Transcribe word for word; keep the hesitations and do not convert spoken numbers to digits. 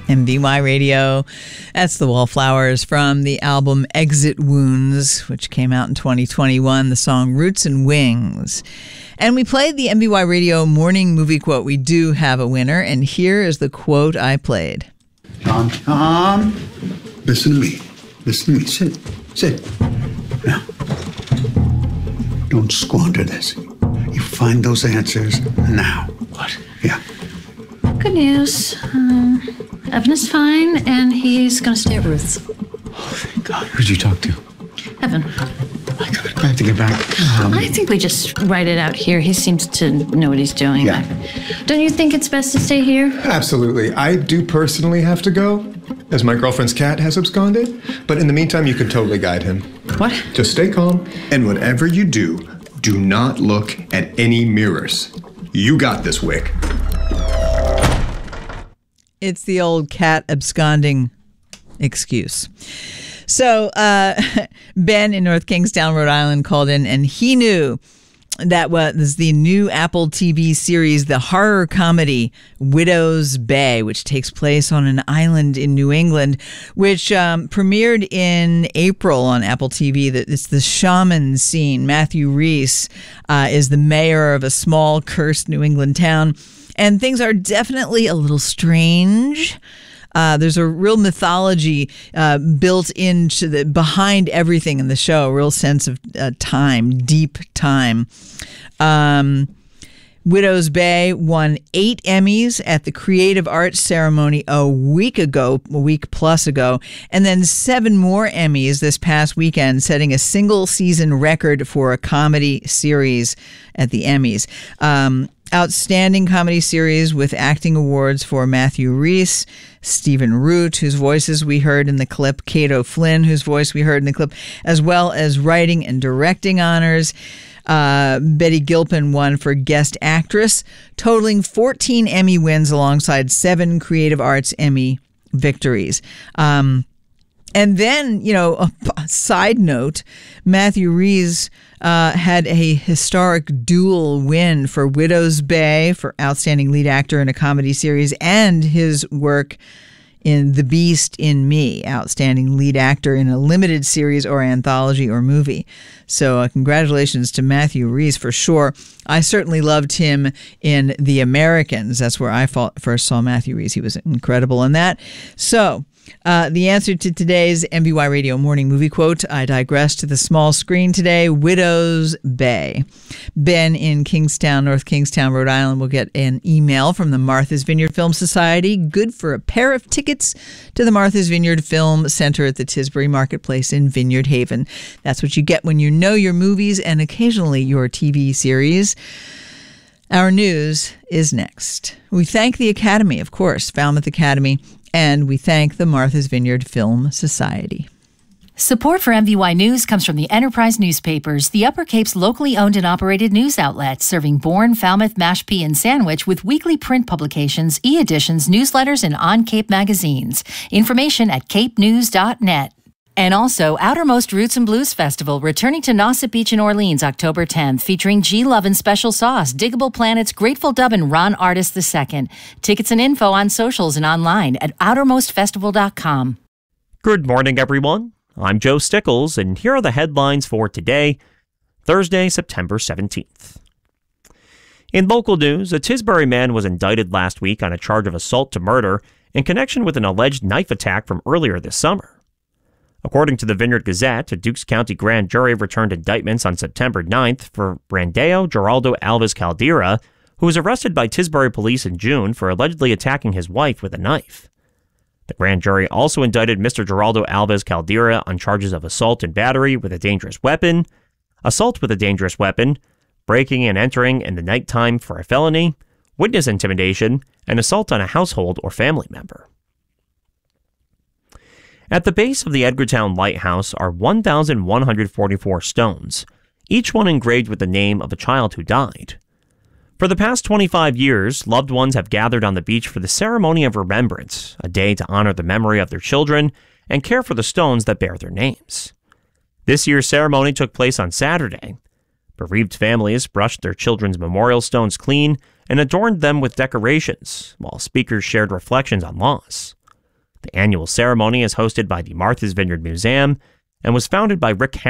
M V Y Radio. That's the Wallflowers from the album Exit Wounds, which came out in twenty twenty-one, the song Roots and Wings. And we played the M V Y Radio morning movie quote. We do have a winner, and here is the quote I played. Tom, Tom, listen to me. Listen to me. Sit, sit. Now, don't squander this. You find those answers now. What? Yeah. Good news. Um, Evan is fine, and he's going to stay at Ruth's. Oh, thank God. Who'd you talk to? Evan. I got I have to get back. Um, I think we just write it out here. He seems to know what he's doing. Yeah. Don't you think it's best to stay here? Absolutely. I do personally have to go, as my girlfriend's cat has absconded. But in the meantime, you can totally guide him. What? Just stay calm, and whatever you do, do not look at any mirrors. You got this, Wick. It's the old cat absconding excuse. So uh, Ben in North Kingstown, Rhode Island, called in, and he knew that was the new Apple T V series, the horror comedy Widow's Bay, which takes place on an island in New England, which um, premiered in April on Apple T V. It's the shaman scene. Matthew Rhys uh, is the mayor of a small, cursed New England town, and things are definitely a little strange. Uh, there's a real mythology uh, built into the behind everything in the show, a real sense of uh, time, deep time. Um, Widow's Bay won eight Emmys at the Creative Arts ceremony a week ago, a week plus ago, and then seven more Emmys this past weekend, setting a single season record for a comedy series at the Emmys. Um, Outstanding comedy series with acting awards for Matthew Rhys, Stephen Root, whose voices we heard in the clip, Cato Flynn, whose voice we heard in the clip, as well as writing and directing honors. Uh, Betty Gilpin won for Guest Actress, totaling fourteen Emmy wins alongside seven Creative Arts Emmy victories. Um, and then, you know, a, a side note, Matthew Rhys Uh, had a historic dual win for Widow's Bay for Outstanding Lead Actor in a Comedy Series, and his work in The Beast in Me, Outstanding Lead Actor in a Limited Series or Anthology or Movie. So uh, congratulations to Matthew Rhys for sure. I certainly loved him in The Americans. That's where I first saw Matthew Rhys. He was incredible in that. So Uh, the answer to today's M V Y Radio morning movie quote, I digress to the small screen today, Widow's Bay. Ben in Kingstown, North Kingstown, Rhode Island will get an email from the Martha's Vineyard Film Society, good for a pair of tickets to the Martha's Vineyard Film Center at the Tisbury Marketplace in Vineyard Haven. That's what you get when you know your movies and occasionally your T V series. Our news is next. We thank the Academy, of course, Falmouth Academy, and we thank the Martha's Vineyard Film Society. Support for M V Y News comes from the Enterprise Newspapers, the Upper Cape's locally owned and operated news outlet, serving Bourne, Falmouth, Mashpee, and Sandwich with weekly print publications, e-editions, newsletters, and on-Cape magazines. Information at cape news dot net. And also, Outermost Roots and Blues Festival, returning to Nauset Beach in Orleans, October tenth, featuring G Love and Special Sauce, Diggable Planets, Grateful Dub, and Ron Artist the Second. Tickets and info on socials and online at outermost festival dot com. Good morning, everyone. I'm Joe Stickles, and here are the headlines for today, Thursday, September seventeenth. In local news, a Tisbury man was indicted last week on a charge of assault to murder in connection with an alleged knife attack from earlier this summer. According to the Vineyard Gazette, a Dukes County grand jury returned indictments on September ninth for Brandeo Geraldo Alves Caldera, who was arrested by Tisbury police in June for allegedly attacking his wife with a knife. The grand jury also indicted Mister Geraldo Alves Caldera on charges of assault and battery with a dangerous weapon, assault with a dangerous weapon, breaking and entering in the nighttime for a felony, witness intimidation, and assault on a household or family member. At the base of the Edgartown Lighthouse are one thousand one hundred forty-four stones, each one engraved with the name of a child who died. For the past twenty-five years, loved ones have gathered on the beach for the Ceremony of Remembrance, a day to honor the memory of their children and care for the stones that bear their names. This year's ceremony took place on Saturday. Bereaved families brushed their children's memorial stones clean and adorned them with decorations, while speakers shared reflections on loss. The annual ceremony is hosted by the Martha's Vineyard Museum and was founded by Rick Harris.